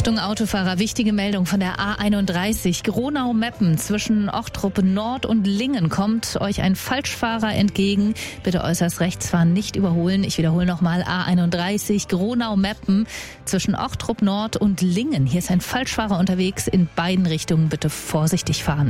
Achtung Autofahrer, wichtige Meldung von der A31 Gronau-Meppen zwischen Ochtrup Nord und Lingen kommt euch ein Falschfahrer entgegen. Bitte äußerst rechts fahren, nicht überholen. Ich wiederhole nochmal A31 Gronau-Meppen zwischen Ochtrup Nord und Lingen. Hier ist ein Falschfahrer unterwegs, in beiden Richtungen bitte vorsichtig fahren.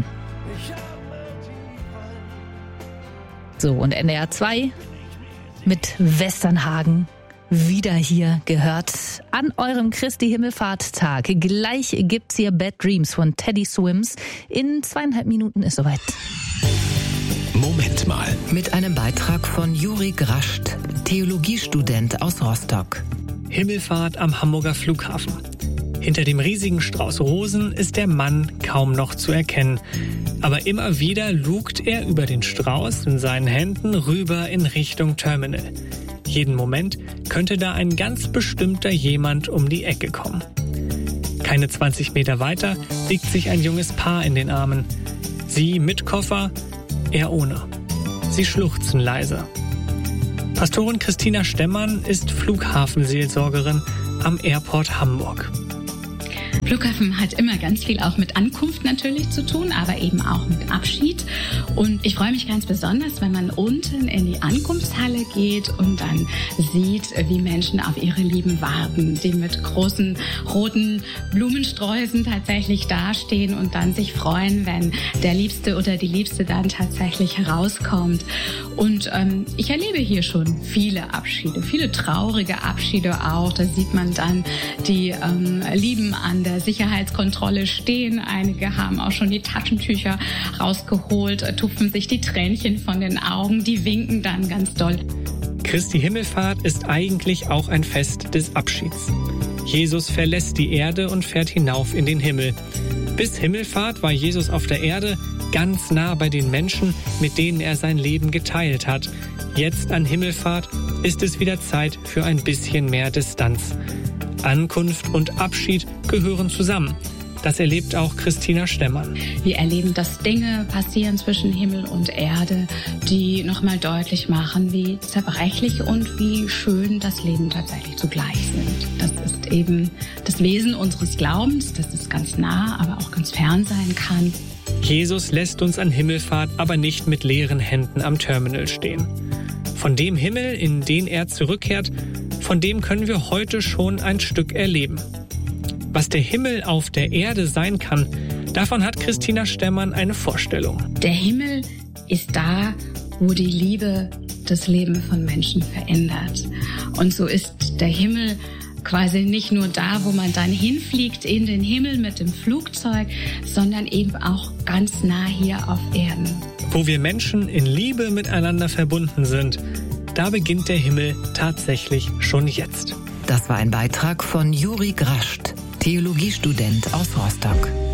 So, und NDR 2 mit Westernhagen. Wieder hier gehört an eurem Christi Himmelfahrt-Tag. Gleich gibt's hier Bad Dreams von Teddy Swims. In 2,5 Minuten ist soweit. Moment mal. Mit einem Beitrag von Juri Grascht, Theologiestudent aus Rostock. Himmelfahrt am Hamburger Flughafen. Hinter dem riesigen Strauß Rosen ist der Mann kaum noch zu erkennen. Aber immer wieder lugt er über den Strauß in seinen Händen rüber in Richtung Terminal. Jeden Moment könnte da ein ganz bestimmter jemand um die Ecke kommen. Keine 20 Meter weiter liegt sich ein junges Paar in den Armen. Sie mit Koffer, er ohne. Sie schluchzen leise. Pastorin Christina Stemmann ist Flughafenseelsorgerin am Airport Hamburg. Flughafen hat immer ganz viel auch mit Ankunft natürlich zu tun, aber eben auch mit Abschied. Und ich freue mich ganz besonders, wenn man unten in die Ankunftshalle geht und dann sieht, wie Menschen auf ihre Lieben warten, die mit großen roten Blumensträußen tatsächlich dastehen und dann sich freuen, wenn der Liebste oder die Liebste dann tatsächlich herauskommt. Und ich erlebe hier schon viele Abschiede, viele traurige Abschiede auch. Da sieht man dann die Lieben an der Sicherheitskontrolle stehen. Einige haben auch schon die Taschentücher rausgeholt, tupfen sich die Tränchen von den Augen, die winken dann ganz doll. Christi Himmelfahrt ist eigentlich auch ein Fest des Abschieds. Jesus verlässt die Erde und fährt hinauf in den Himmel. Bis Himmelfahrt war Jesus auf der Erde ganz nah bei den Menschen, mit denen er sein Leben geteilt hat. Jetzt an Himmelfahrt ist es wieder Zeit für ein bisschen mehr Distanz. Ankunft und Abschied gehören zusammen. Das erlebt auch Christina Stemmann. Wir erleben, dass Dinge passieren zwischen Himmel und Erde, die nochmal deutlich machen, wie zerbrechlich und wie schön das Leben tatsächlich zugleich sind. Das ist eben das Wesen unseres Glaubens, dass es ganz nah, aber auch ganz fern sein kann. Jesus lässt uns an Himmelfahrt aber nicht mit leeren Händen am Terminal stehen. Von dem Himmel, in den er zurückkehrt, von dem können wir heute schon ein Stück erleben. Was der Himmel auf der Erde sein kann, davon hat Christina Stemmann eine Vorstellung. Der Himmel ist da, wo die Liebe das Leben von Menschen verändert. Und so ist der Himmel quasi nicht nur da, wo man dann hinfliegt in den Himmel mit dem Flugzeug, sondern eben auch ganz nah hier auf Erden. Wo wir Menschen in Liebe miteinander verbunden sind, da beginnt der Himmel tatsächlich schon jetzt. Das war ein Beitrag von Juri Grascht, Theologiestudent aus Rostock.